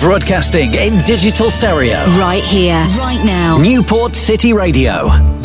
Broadcasting in digital stereo. Right here, right now. Newport City Radio.